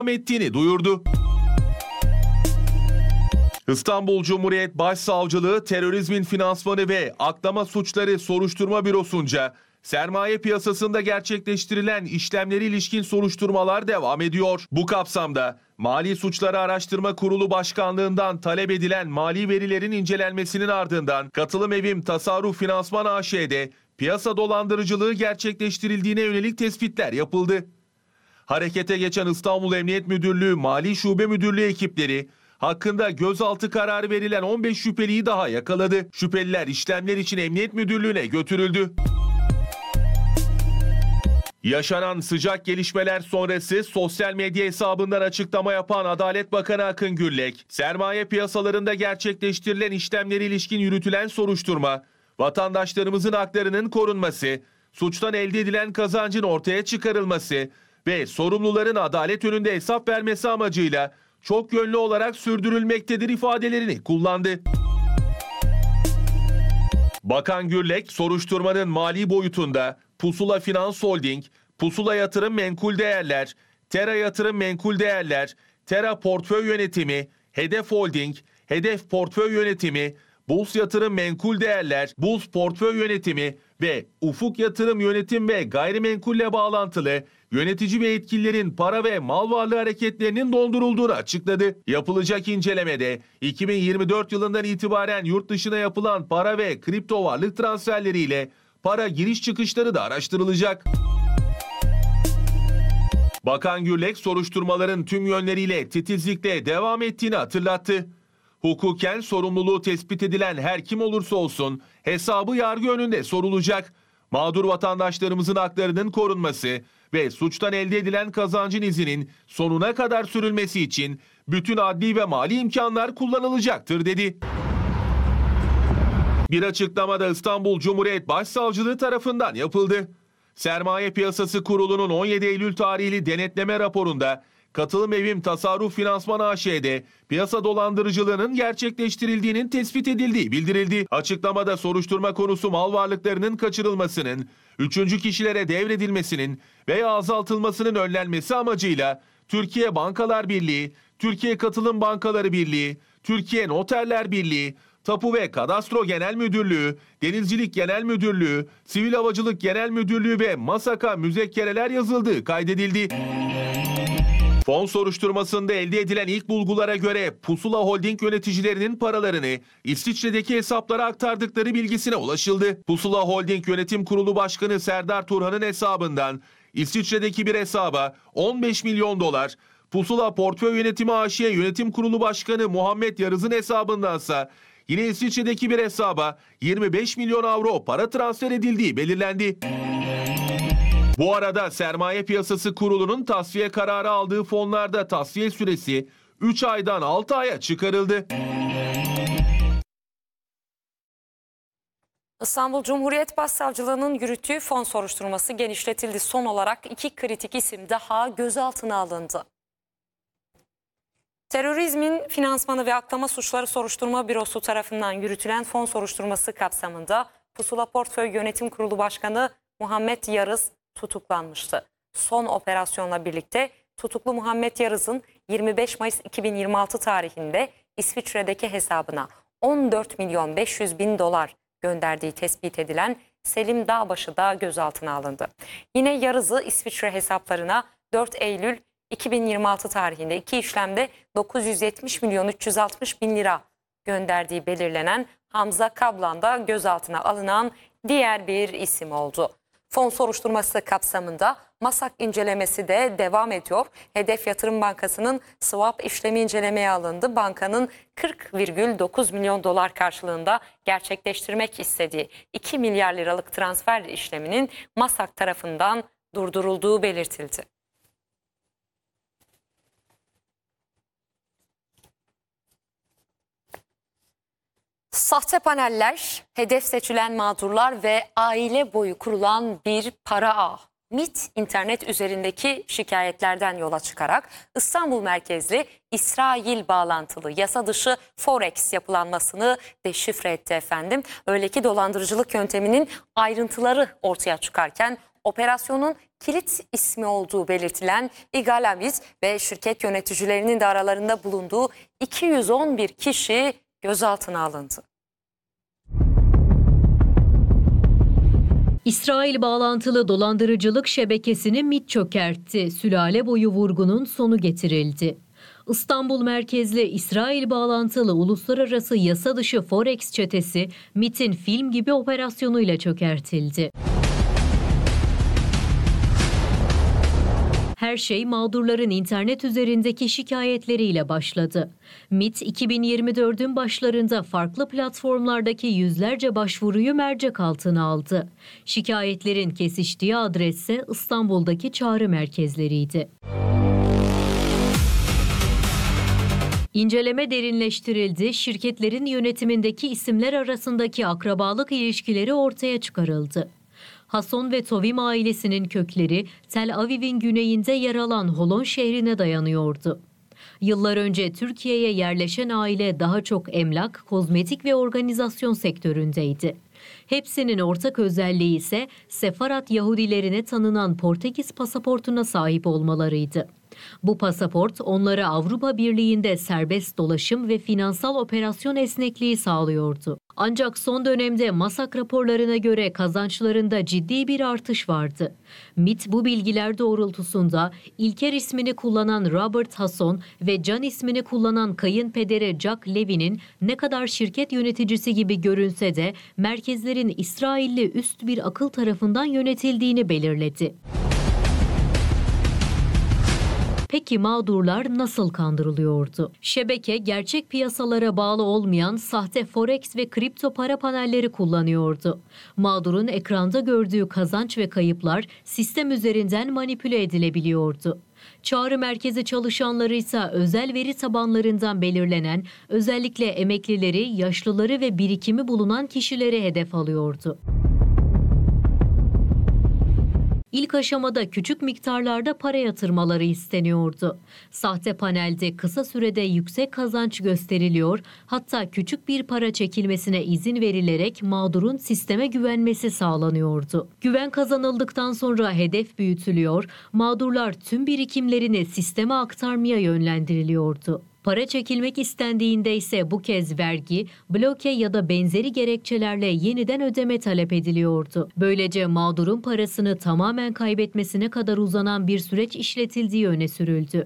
ettiğini duyurdu. İstanbul Cumhuriyet Başsavcılığı Terörizmin Finansmanı ve Aklama Suçları Soruşturma Bürosu'nca sermaye piyasasında gerçekleştirilen işlemlere ilişkin soruşturmalar devam ediyor. Bu kapsamda Mali Suçları Araştırma Kurulu Başkanlığından talep edilen mali verilerin incelenmesinin ardından Katılım Evim Tasarruf Finansman AŞ'de piyasa dolandırıcılığı gerçekleştirildiğine yönelik tespitler yapıldı. Harekete geçen İstanbul Emniyet Müdürlüğü Mali Şube Müdürlüğü ekipleri hakkında gözaltı kararı verilen 15 şüpheliyi daha yakaladı. Şüpheliler işlemler için Emniyet Müdürlüğü'ne götürüldü. Yaşanan sıcak gelişmeler sonrası sosyal medya hesabından açıklama yapan Adalet Bakanı Akın Gürlek, sermaye piyasalarında gerçekleştirilen işlemlere ilişkin yürütülen soruşturma, vatandaşlarımızın haklarının korunması, suçtan elde edilen kazancın ortaya çıkarılması ve sorumluların adalet önünde hesap vermesi amacıyla çok yönlü olarak sürdürülmektedir ifadelerini kullandı. Bakan Gürlek, soruşturmanın mali boyutunda Pusula Finans Holding, Pusula Yatırım Menkul Değerler, Tera Yatırım Menkul Değerler, Tera Portföy Yönetimi, Hedef Holding, Hedef Portföy Yönetimi, Buls Yatırım Menkul Değerler, Buls Portföy Yönetimi ve Ufuk Yatırım Yönetim ve Gayrimenkulle bağlantılı yönetici ve yetkililerin para ve mal varlığı hareketlerinin dondurulduğunu açıkladı. Yapılacak incelemede 2024 yılından itibaren yurt dışına yapılan para ve kripto varlık transferleriyle para giriş çıkışları da araştırılacak. Bakan Gürlek soruşturmaların tüm yönleriyle titizlikle devam ettiğini hatırlattı. Hukuken sorumluluğu tespit edilen her kim olursa olsun hesabı yargı önünde sorulacak. Mağdur vatandaşlarımızın haklarının korunması ve suçtan elde edilen kazancın izinin sonuna kadar sürülmesi için bütün adli ve mali imkanlar kullanılacaktır dedi. Bir açıklamada İstanbul Cumhuriyet Başsavcılığı tarafından yapıldı. Sermaye Piyasası Kurulu'nun 17 Eylül tarihli denetleme raporunda Katılım Evim Tasarruf Finansman AŞ'de piyasa dolandırıcılığının gerçekleştirildiğinin tespit edildiği bildirildi. Açıklamada soruşturma konusu mal varlıklarının kaçırılmasının, üçüncü kişilere devredilmesinin veya azaltılmasının önlenmesi amacıyla Türkiye Bankalar Birliği, Türkiye Katılım Bankaları Birliği, Türkiye Noterler Birliği, Tapu ve Kadastro Genel Müdürlüğü, Denizcilik Genel Müdürlüğü, Sivil Havacılık Genel Müdürlüğü ve MASAK'a müzekkereler yazıldığı kaydedildi. Fon soruşturmasında elde edilen ilk bulgulara göre Pusula Holding yöneticilerinin paralarını İsviçre'deki hesaplara aktardıkları bilgisine ulaşıldı. Pusula Holding Yönetim Kurulu Başkanı Serdar Turhan'ın hesabından İsviçre'deki bir hesaba 15 milyon dolar, Pusula Portföy Yönetimi AŞ Yönetim Kurulu Başkanı Muhammed Yarız'ın hesabındansa yine İsviçre'deki bir hesaba 25 milyon avro para transfer edildiği belirlendi. Bu arada Sermaye Piyasası Kurulu'nun tasfiye kararı aldığı fonlarda tasfiye süresi 3 aydan 6 aya çıkarıldı. İstanbul Cumhuriyet Başsavcılığı'nın yürüttüğü fon soruşturması genişletildi. Son olarak 2 kritik isim daha gözaltına alındı. Terörizmin Finansmanı ve Aklama Suçları Soruşturma Bürosu tarafından yürütülen fon soruşturması kapsamında Pusula Portföy Yönetim Kurulu Başkanı Muhammed Yarız tutuklanmıştı. Son operasyonla birlikte tutuklu Muhammed Yarız'ın 25 Mayıs 2026 tarihinde İsviçre'deki hesabına 14 milyon 500 bin dolar gönderdiği tespit edilen Selim Dağbaşı da gözaltına alındı. Yine Yarız'ı İsviçre hesaplarına 4 Eylül 2026 tarihinde 2 işlemde 970 milyon 360 bin lira gönderdiği belirlenen Hamza Kablan da gözaltına alınan diğer bir isim oldu. Fon soruşturması kapsamında MASAK incelemesi de devam ediyor. Hedef Yatırım Bankası'nın swap işlemi incelemeye alındı. Bankanın 40,9 milyon dolar karşılığında gerçekleştirmek istediği 2 milyar liralık transfer işleminin MASAK tarafından durdurulduğu belirtildi. Sahte paneller, hedef seçilen mağdurlar ve aile boyu kurulan bir para ağı. MİT, internet üzerindeki şikayetlerden yola çıkarak İstanbul merkezli İsrail bağlantılı yasa dışı Forex yapılanmasını deşifre etti efendim. Öyle ki dolandırıcılık yönteminin ayrıntıları ortaya çıkarken operasyonun kilit ismi olduğu belirtilen İgal Amit ve şirket yöneticilerinin de aralarında bulunduğu 211 kişi gözaltına alındı. İsrail bağlantılı dolandırıcılık şebekesini MİT çökertti. Sülale boyu vurgunun sonu getirildi. İstanbul merkezli İsrail bağlantılı uluslararası yasa dışı Forex çetesi MİT'in film gibi operasyonuyla çökertildi. Her şey mağdurların internet üzerindeki şikayetleriyle başladı. MİT 2024'ün başlarında farklı platformlardaki yüzlerce başvuruyu mercek altına aldı. Şikayetlerin kesiştiği adresse İstanbul'daki çağrı merkezleriydi. İnceleme derinleştirildi, şirketlerin yönetimindeki isimler arasındaki akrabalık ilişkileri ortaya çıkarıldı. Hason ve Tovim ailesinin kökleri Tel Aviv'in güneyinde yer alan Holon şehrine dayanıyordu. Yıllar önce Türkiye'ye yerleşen aile daha çok emlak, kozmetik ve organizasyon sektöründeydi. Hepsinin ortak özelliği ise Sefarat Yahudilerine tanınan Portekiz pasaportuna sahip olmalarıydı. Bu pasaport onlara Avrupa Birliği'nde serbest dolaşım ve finansal operasyon esnekliği sağlıyordu. Ancak son dönemde MASAK raporlarına göre kazançlarında ciddi bir artış vardı. MİT bu bilgiler doğrultusunda İlker ismini kullanan Robert Hason ve Can ismini kullanan kayınpederi Jack Levy'nin ne kadar şirket yöneticisi gibi görünse de merkezlerin İsrailli üst bir akıl tarafından yönetildiğini belirledi. Peki mağdurlar nasıl kandırılıyordu? Şebeke gerçek piyasalara bağlı olmayan sahte forex ve kripto para panelleri kullanıyordu. Mağdurun ekranda gördüğü kazanç ve kayıplar sistem üzerinden manipüle edilebiliyordu. Çağrı merkezi çalışanları ise özel veri tabanlarından belirlenen, özellikle emeklileri, yaşlıları ve birikimi bulunan kişileri hedef alıyordu. İlk aşamada küçük miktarlarda para yatırmaları isteniyordu. Sahte panelde kısa sürede yüksek kazanç gösteriliyor, hatta küçük bir para çekilmesine izin verilerek mağdurun sisteme güvenmesi sağlanıyordu. Güven kazanıldıktan sonra hedef büyütülüyor, mağdurlar tüm birikimlerini sisteme aktarmaya yönlendiriliyordu. Para çekilmek istendiğinde ise bu kez vergi, bloke ya da benzeri gerekçelerle yeniden ödeme talep ediliyordu. Böylece mağdurun parasını tamamen kaybetmesine kadar uzanan bir süreç işletildiği öne sürüldü.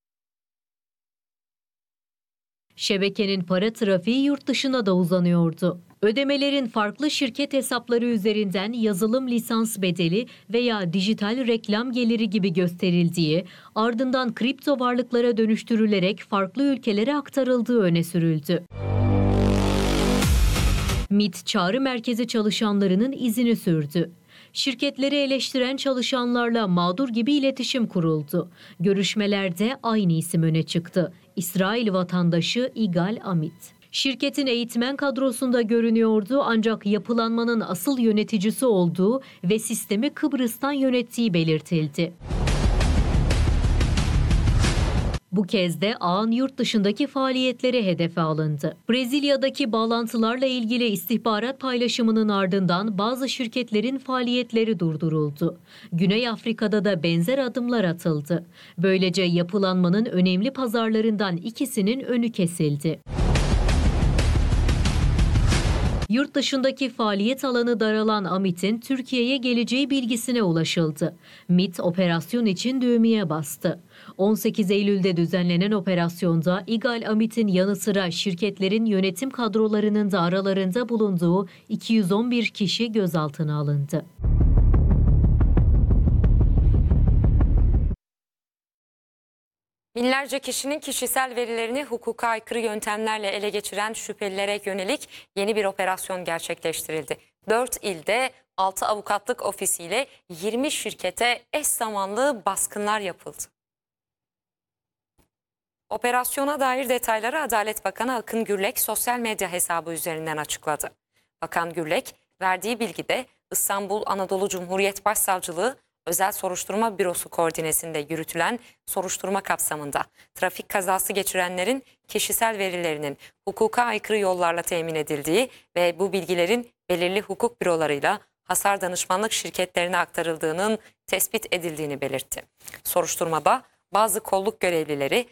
Şebekenin para trafiği yurt dışına da uzanıyordu. Ödemelerin farklı şirket hesapları üzerinden yazılım lisans bedeli veya dijital reklam geliri gibi gösterildiği, ardından kripto varlıklara dönüştürülerek farklı ülkelere aktarıldığı öne sürüldü. MİT çağrı merkezi çalışanlarının izini sürdü. Şirketleri eleştiren çalışanlarla mağdur gibi iletişim kuruldu. Görüşmelerde aynı isim öne çıktı. İsrail vatandaşı İgal Amit. Şirketin eğitmen kadrosunda görünüyordu ancak yapılanmanın asıl yöneticisi olduğu ve sistemi Kıbrıs'tan yönettiği belirtildi. Bu kez de ağın yurt dışındaki faaliyetleri hedefe alındı. Brezilya'daki bağlantılarla ilgili istihbarat paylaşımının ardından bazı şirketlerin faaliyetleri durduruldu. Güney Afrika'da da benzer adımlar atıldı. Böylece yapılanmanın önemli pazarlarından ikisinin önü kesildi. Yurt dışındaki faaliyet alanı daralan Amit'in Türkiye'ye geleceği bilgisine ulaşıldı. MİT operasyon için düğmeye bastı. 18 Eylül'de düzenlenen operasyonda İgal Amit'in yanı sıra şirketlerin yönetim kadrolarının da aralarında bulunduğu 211 kişi gözaltına alındı. Binlerce kişinin kişisel verilerini hukuka aykırı yöntemlerle ele geçiren şüphelilere yönelik yeni bir operasyon gerçekleştirildi. 4 ilde 6 avukatlık ofisiyle 20 şirkete eş zamanlı baskınlar yapıldı. Operasyona dair detayları Adalet Bakanı Akın Gürlek sosyal medya hesabı üzerinden açıkladı. Bakan Gürlek verdiği bilgide İstanbul Anadolu Cumhuriyet Başsavcılığı Özel Soruşturma Bürosu koordinesinde yürütülen soruşturma kapsamında trafik kazası geçirenlerin kişisel verilerinin hukuka aykırı yollarla temin edildiği ve bu bilgilerin belirli hukuk bürolarıyla hasar danışmanlık şirketlerine aktarıldığının tespit edildiğini belirtti. Soruşturmada bazı kolluk görevlileri